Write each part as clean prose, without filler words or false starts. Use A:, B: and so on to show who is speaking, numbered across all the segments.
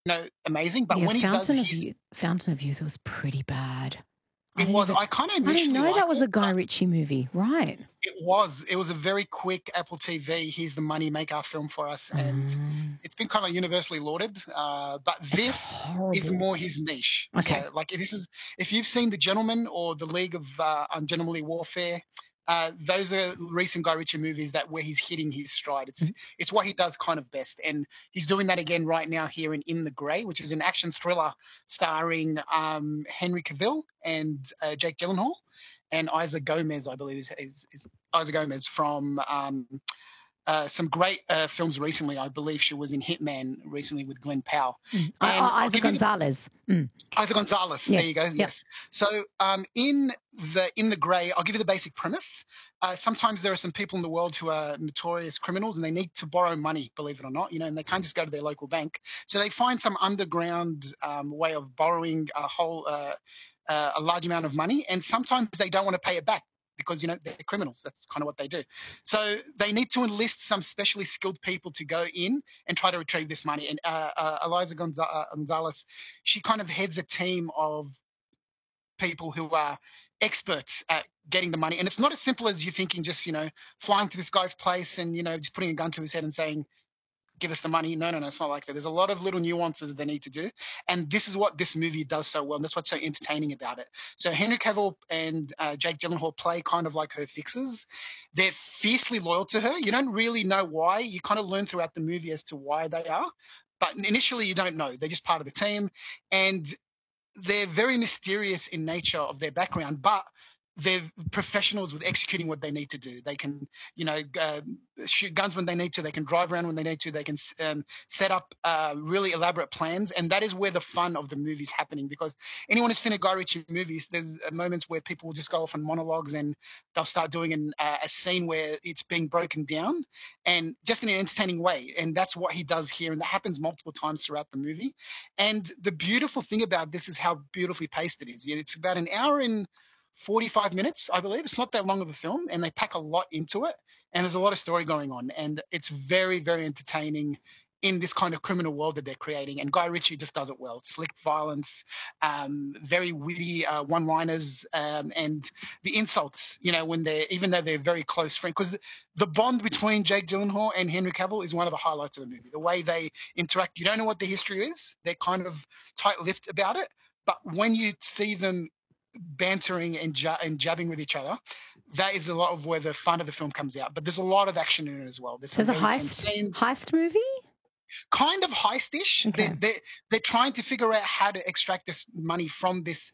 A: amazing. But
B: Yeah,
A: when he does his,
B: Fountain of Youth was pretty bad.
A: it was. I kind of
B: I didn't
A: initially
B: know that
A: liked
B: was
A: it,
B: a Guy
A: but
B: Ritchie movie, right.
A: it was a very quick Apple TV. He's the money maker film for us, and
B: Mm,
A: it's been kind of universally lauded. But
B: it's
A: this is
B: horrible.
A: more his niche.
B: Okay.
A: Yeah, like this is if you've seen The Gentleman or The League of Ungentlemanly Warfare. Those are recent Guy Ritchie movies that where he's hitting his stride.
B: Mm,
A: It's what he does kind of best, and he's doing that again right now here in The Grey, which is an action thriller starring Henry Cavill and Jake Gyllenhaal and Isa Gomez, I believe is Isa Gomez from some great films recently. I believe she was in Hitman recently with Glenn Powell.
B: mm.
A: And I'll
B: Isaac
A: give you the
B: Gonzalez. Mm.
A: Isa Gonzalez.
B: Yeah.
A: There you go.
B: Yep.
A: Yes. So in the Grey, I'll give you the basic premise. Sometimes there are some people in the world who are notorious criminals, and they need to borrow money. Believe it or not, and they can't just go to their local bank. So they find some underground way of borrowing a large amount of money, and sometimes they don't want to pay it back because they're criminals. That's kind of what they do. So they need to enlist some specially skilled people to go in and try to retrieve this money. And Gonzalez, she kind of heads a team of people who are experts at getting the money. And it's not as simple as you thinking, just flying to this guy's place and just putting a gun to his head and saying, give us the money. No, no, no, it's not like that. There's a lot of little nuances that they need to do. And this is what this movie does so well. And that's what's so entertaining about it. So Henry Cavill and Jake Gyllenhaal play kind of like her fixers. They're fiercely loyal to her. You don't really know why. You kind of learn throughout the movie as to why they are. But initially, you don't know. They're just part of the team. And they're very mysterious in nature of their background, but they're professionals with executing what they need to do. They can, shoot guns when they need to. They can drive around when they need to. They can set up really elaborate plans, and that is where the fun of the movie's happening. Because anyone who's seen a Guy Ritchie movies, there's moments where people will just go off on monologues, and they'll start doing a scene where it's being broken down, and just in an entertaining way. And that's what he does here, and that happens multiple times throughout the movie. And the beautiful thing about this is how beautifully paced it is. It's about an hour and 45 minutes, I believe. It's not that long of a film, and they pack a lot into it. And there's a lot of story going on, and it's very, very entertaining in this kind of criminal world that they're creating. And Guy Ritchie just does it well. Slick violence, very witty one-liners, and the insults. When even though they're very close friends, because the bond between Jake Gyllenhaal and Henry Cavill is one of the highlights of the movie. The way they interact, you don't know what the history is. They're kind of tight-lipped about it, but when you see them bantering and jabbing with each other, that is a lot of where the fun of the film comes out. But there's a lot of action in it as well. There's
B: So
A: some
B: the
A: very tense scenes,
B: heist movie?
A: kind of heistish.
B: Okay.
A: They're trying to figure out how to extract this money from this.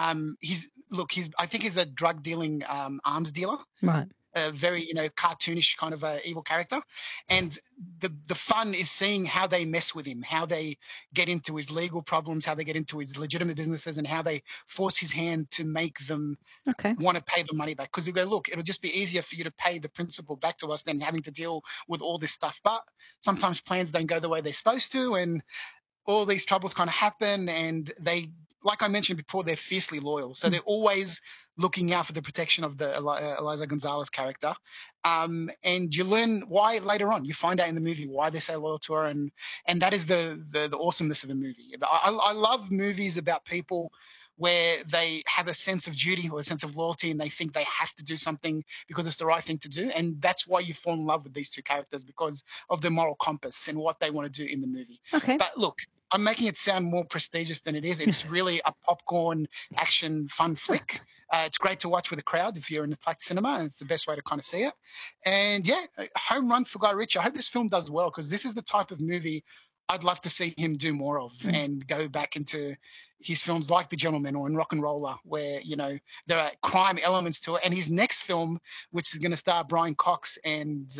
A: I think he's a drug dealing arms dealer.
B: Right.
A: A very cartoonish kind of evil character, and the fun is seeing how they mess with him, how they get into his legal problems, how they get into his legitimate businesses, and how they force his hand to make them
B: Okay.
A: want to pay the money back. Because you go, look, it'll just be easier for you to pay the principal back to us than having to deal with all this stuff. But sometimes plans don't go the way they're supposed to, and all these troubles kind of happen, and they, like I mentioned before, they're fiercely loyal. So they're always looking out for the protection of the Eliza Gonzalez character. And you learn why later on. You find out in the movie why they're so loyal to her, and that is the awesomeness of the movie. I love movies about people where they have a sense of duty or a sense of loyalty, and they think they have to do something because it's the right thing to do. And that's why you fall in love with these two characters, because of their moral compass and what they want to do in the movie.
B: Okay.
A: But look, I'm making it sound more prestigious than it is. It's really a popcorn action fun flick. It's great to watch with a crowd if you're in the Plex cinema, and it's the best way to kind of see it. And yeah, a home run for Guy Ritchie. I hope this film does well, because this is the type of movie I'd love to see him do more of, and go back into his films like The Gentleman or in Rock and Roller, where there are crime elements to it. And his next film, which is going to star Brian Cox and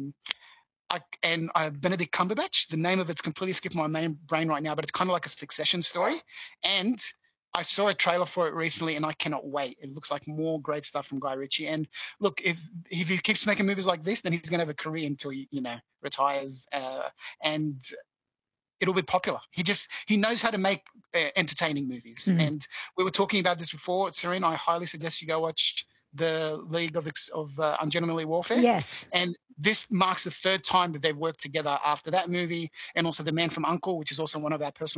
A: Benedict Cumberbatch. The name of it's completely skipped my main brain right now, but it's kind of like a Succession story. And I saw a trailer for it recently, and I cannot wait. It looks like more great stuff from Guy Ritchie. And look, if he keeps making movies like this, then he's going to have a career until he retires, and it'll be popular. He knows how to make entertaining movies. And we were talking about this before, Serene. I highly suggest you go watch the League of Ungentlemanly Warfare,
B: Yes.
A: and this marks the third time that they've worked together after that movie, and also The Man from Uncle, which is also one of our personal